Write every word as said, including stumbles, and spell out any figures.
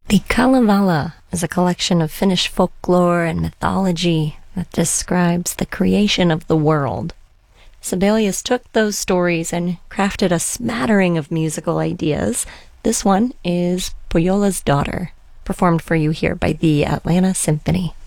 The Kalevala is a collection of Finnish folklore and mythology that describes the creation of the world. Sibelius took those stories and crafted a smattering of musical ideas. This one is Pohjola's Daughter, performed for you here by the Atlanta Symphony.